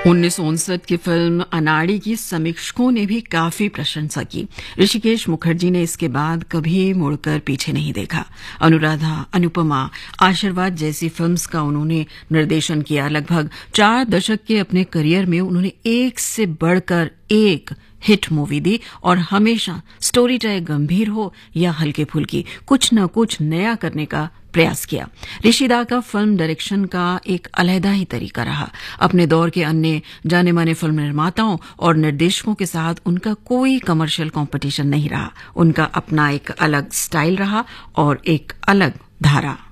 1959 की फिल्म अनाड़ी की समीक्षकों ने भी काफी प्रशंसा की। ऋषिकेश मुखर्जी ने इसके बाद कभी मुड़कर पीछे नहीं देखा। अनुराधा, अनुपमा, आशीर्वाद जैसी फिल्म्स का उन्होंने निर्देशन किया। लगभग 4 दशक के अपने करियर में उन्होंने एक से बढ़कर एक हिट मूवी दी और हमेशा स्टोरी चाहे गंभीर हो या हल्के फुल्की, कुछ न कुछ नया करने का प्रयास किया। ऋषि दा का फिल्म डायरेक्शन का एक अलहदा ही तरीका रहा। अपने दौर के अन्य जाने माने फिल्म निर्माताओं और निर्देशकों के साथ उनका कोई कमर्शियल कंपटीशन नहीं रहा। उनका अपना एक अलग स्टाइल रहा और एक अलग धारा।